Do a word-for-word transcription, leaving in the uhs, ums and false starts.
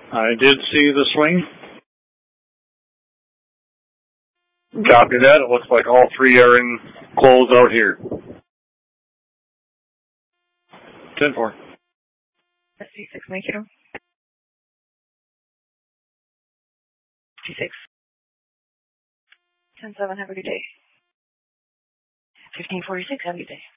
I did see the swing. Copy that. It looks like all three are in close out here. ten four. S C six, thank you. G six. ten seven, have a good day. fifteen forty-six, have a good day.